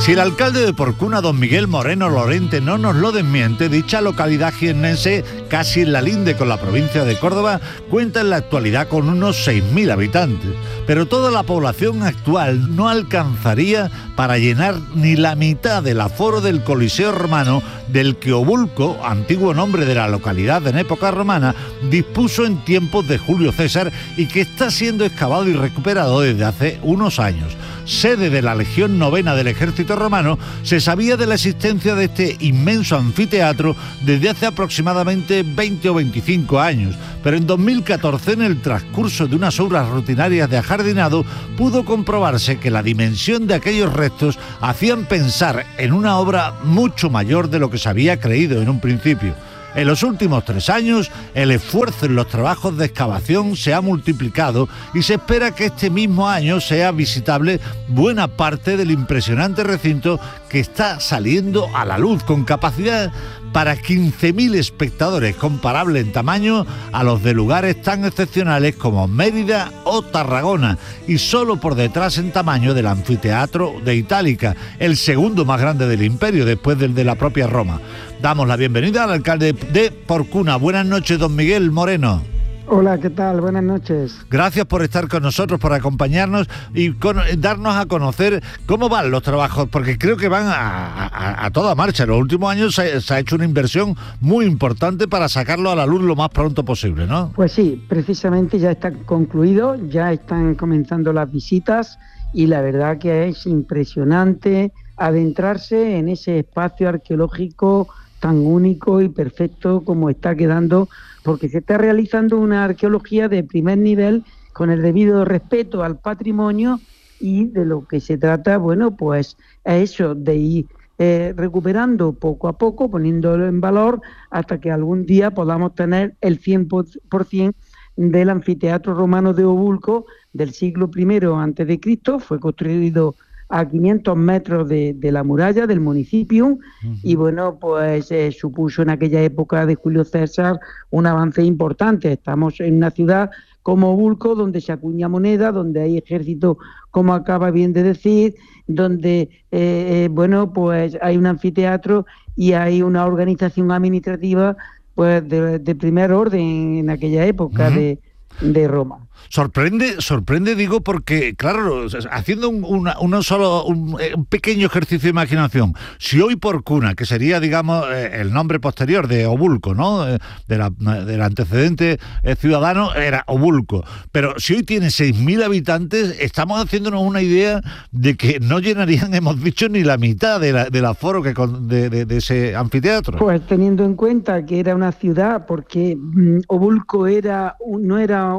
Si el alcalde de Porcuna, don Miguel Moreno Lorente, no nos lo desmiente, dicha localidad jiennense, casi en la linde con la provincia de Córdoba, cuenta en la actualidad con unos 6.000 habitantes. Pero toda la población actual no alcanzaría para llenar ni la mitad del aforo del Coliseo romano del que Obulco, antiguo nombre de la localidad en época romana, dispuso en tiempos de Julio César y que está siendo excavado y recuperado desde hace unos años. Sede de la Legión Novena del Ejército Romano, se sabía de la existencia de este inmenso anfiteatro desde hace aproximadamente 20 o 25 años, pero en 2014, en el transcurso de unas obras rutinarias de ajardinado, pudo comprobarse que la dimensión de aquellos restos hacían pensar en una obra mucho mayor de lo que se había creído en un principio. En los últimos 3 años, el esfuerzo en los trabajos de excavación se ha multiplicado y se espera que este mismo año sea visitable buena parte del impresionante recinto que está saliendo a la luz, con capacidad para 15.000 espectadores, comparable en tamaño a los de lugares tan excepcionales como Mérida o Tarragona, y solo por detrás en tamaño del anfiteatro de Itálica, el segundo más grande del imperio después del de la propia Roma. Damos la bienvenida al alcalde de Porcuna. Buenas noches, don Miguel Moreno. Hola, ¿qué tal? Buenas noches. Gracias por estar con nosotros, por acompañarnos y darnos a conocer cómo van los trabajos, porque creo que van a toda marcha. En los últimos años se ha hecho una inversión muy importante para sacarlo a la luz lo más pronto posible, ¿no? Pues sí, precisamente ya está concluido, ya están comenzando las visitas y la verdad que es impresionante adentrarse en ese espacio arqueológico tan único y perfecto como está quedando, porque se está realizando una arqueología de primer nivel con el debido respeto al patrimonio, y de lo que se trata, bueno, pues es eso, de ir recuperando poco a poco, poniéndolo en valor, hasta que algún día podamos tener el 100% del anfiteatro romano de Obulco del siglo I a.C., fue construido a 500 metros de la muralla del municipio, y bueno, pues supuso en aquella época de Julio César un avance importante. Estamos en una ciudad como Obulco, donde se acuña moneda, donde hay ejército, como acaba bien de decir, donde bueno, pues hay un anfiteatro y hay una organización administrativa pues de primer orden en aquella época de Roma. Sorprende, digo, porque, claro, haciendo un pequeño ejercicio de imaginación, si hoy Porcuna, que sería, digamos, el nombre posterior de Obulco, ¿no?, del antecedente ciudadano era Obulco, pero si hoy tiene 6.000 habitantes, estamos haciéndonos una idea de que no llenarían, hemos dicho, ni la mitad del aforo de ese anfiteatro. Pues teniendo en cuenta que era una ciudad, porque Obulco no era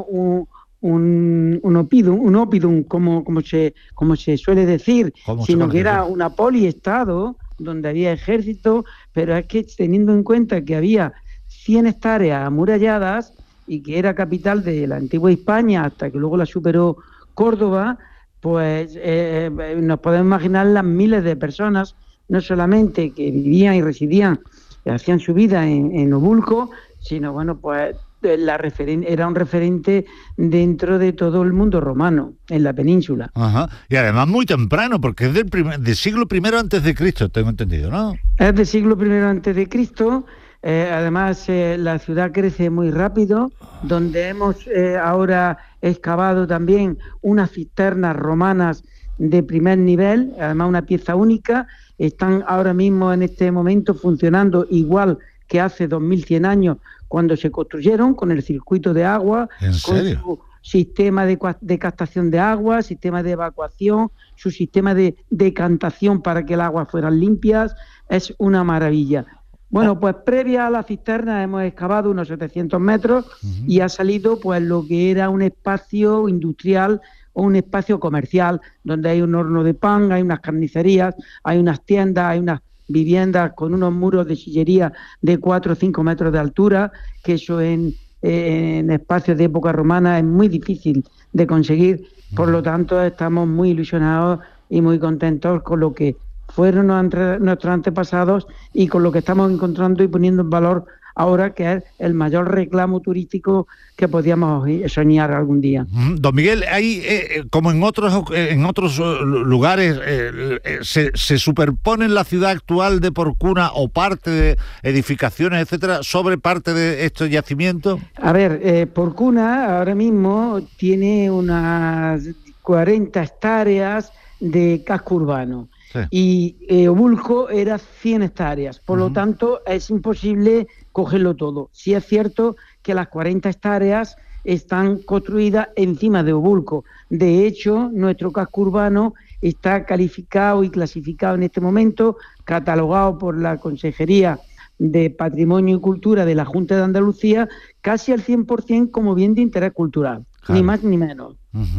un oppidum, como se suele decir, sino que era una poliestado donde había ejército, pero es que teniendo en cuenta que había 100 hectáreas amuralladas y que era capital de la antigua Hispania hasta que luego la superó Córdoba, pues nos podemos imaginar las miles de personas, no solamente que vivían y residían, hacían su vida en Obulco, sino bueno, pues era un referente dentro de todo el mundo romano, en la península. Ajá. Y además muy temprano, porque es del siglo I antes de Cristo, tengo entendido, ¿no? Es del siglo I antes de Cristo. Además, la ciudad crece muy rápido, donde hemos ahora excavado también unas cisternas romanas de primer nivel, además una pieza única. Están ahora mismo en este momento funcionando igual que hace 2100 años, cuando se construyeron, con el circuito de agua, ¿En serio? con su sistema de captación de agua, sistema de evacuación, su sistema de decantación para que el agua fueran limpias. Es una maravilla. Bueno, pues previa a la cisterna hemos excavado unos 700 metros y ha salido pues lo que era un espacio industrial o un espacio comercial, donde hay un horno de pan, hay unas carnicerías, hay unas tiendas, hay unas viviendas con unos muros de sillería de 4 o 5 metros de altura, que eso en espacios de época romana es muy difícil de conseguir. Por lo tanto, estamos muy ilusionados y muy contentos con lo que fueron nuestros antepasados y con lo que estamos encontrando y poniendo en valor ahora, que es el mayor reclamo turístico que podíamos soñar algún día. Don Miguel, hay como en otros lugares se superponen la ciudad actual de Porcuna o parte de edificaciones, etcétera, sobre parte de estos yacimientos. A ver, Porcuna ahora mismo tiene unas 40 hectáreas de casco urbano. Sí. Y Obulco era 100 hectáreas, por lo tanto es imposible cogerlo todo. Sí es cierto que las 40 hectáreas están construidas encima de Obulco. De hecho, nuestro casco urbano está calificado y clasificado en este momento, catalogado por la Consejería de Patrimonio y Cultura de la Junta de Andalucía, casi al 100% como bien de interés cultural, claro. Ni más ni menos.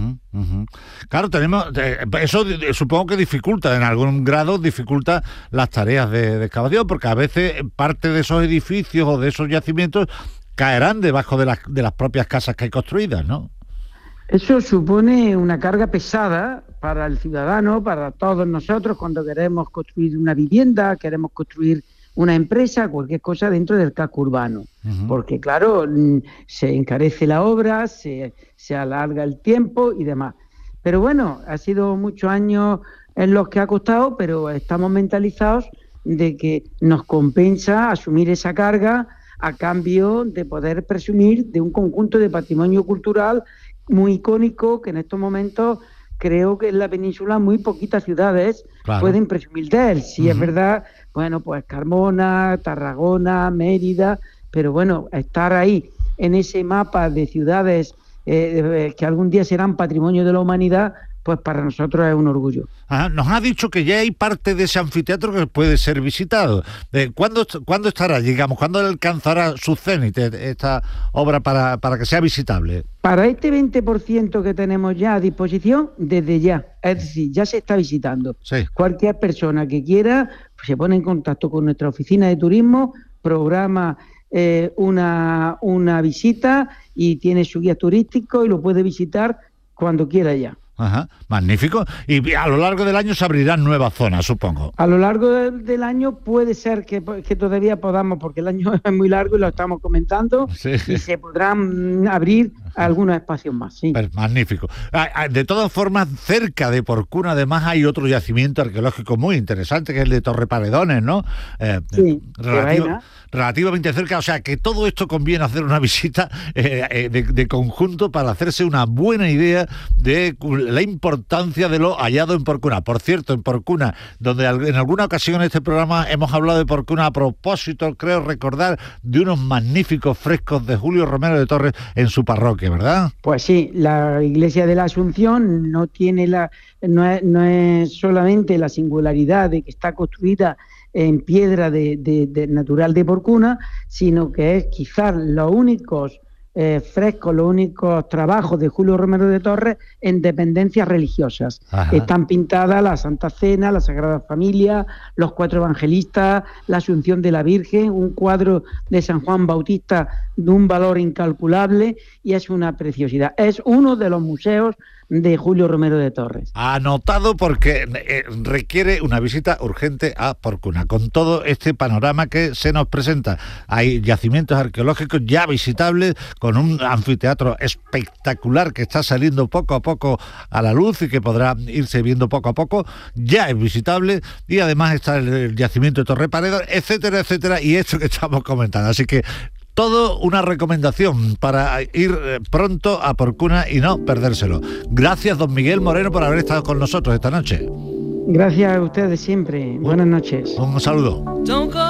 Claro, tenemos eso supongo que dificulta, en algún grado dificulta las tareas de excavación, porque a veces parte de esos edificios o de esos yacimientos caerán debajo de las propias casas que hay construidas, ¿no? Eso supone una carga pesada para el ciudadano, para todos nosotros, cuando queremos construir una vivienda, queremos construir una empresa, cualquier cosa dentro del casco urbano. Porque claro, se encarece la obra, se alarga el tiempo y demás. Pero bueno, ha sido muchos años en los que ha costado, pero estamos mentalizados de que nos compensa asumir esa carga a cambio de poder presumir de un conjunto de patrimonio cultural muy icónico que en estos momentos creo que en la península muy poquitas ciudades pueden presumir de él. Si es verdad, bueno, pues Carmona, Tarragona, Mérida, pero bueno, estar ahí en ese mapa de ciudades que algún día serán patrimonio de la humanidad, pues para nosotros es un orgullo. Nos ha dicho que ya hay parte de ese anfiteatro que puede ser visitado. ¿Cuándo estará, digamos, cuándo alcanzará su cenit esta obra para que sea visitable? Para este 20% que tenemos ya a disposición, desde ya, es decir, ya se está visitando. Sí. Cualquier persona que quiera pues, se pone en contacto con nuestra oficina de turismo, programa una visita y tiene su guía turístico y lo puede visitar cuando quiera ya. Magnífico. Y a lo largo del año se abrirán nuevas zonas, supongo. A lo largo del año puede ser que todavía podamos, porque el año es muy largo y lo estamos comentando, y se podrán abrir algunos espacios más, sí. Pues magnífico. De todas formas, cerca de Porcuna, además, hay otro yacimiento arqueológico muy interesante, que es el de Torreparedones, ¿no? Sí, relativamente cerca, o sea que todo esto conviene hacer una visita de conjunto para hacerse una buena idea de la importancia de lo hallado en Porcuna. Por cierto, en Porcuna, donde en alguna ocasión en este programa hemos hablado de Porcuna a propósito, creo recordar, de unos magníficos frescos de Julio Romero de Torres en su parroquia, ¿verdad? Pues sí, la iglesia de la Asunción no tiene no es solamente la singularidad de que está construida en piedra de natural de Porcuna, sino que es quizás los únicos frescos, los únicos trabajos de Julio Romero de Torres en dependencias religiosas. Están pintadas la Santa Cena, la Sagrada Familia, los 4 evangelistas, la Asunción de la Virgen, un cuadro de San Juan Bautista de un valor incalculable y es una preciosidad. Es uno de los museos de Julio Romero de Torres. Anotado, porque requiere una visita urgente a Porcuna, con todo este panorama que se nos presenta. Hay yacimientos arqueológicos ya visitables, con un anfiteatro espectacular que está saliendo poco a poco a la luz y que podrá irse viendo poco a poco, ya es visitable, y además está el yacimiento de Torreparedones, etcétera, etcétera, y esto que estamos comentando. Así que todo una recomendación para ir pronto a Porcuna y no perdérselo. Gracias, don Miguel Moreno, por haber estado con nosotros esta noche. Gracias a ustedes siempre. Buenas noches. Un saludo.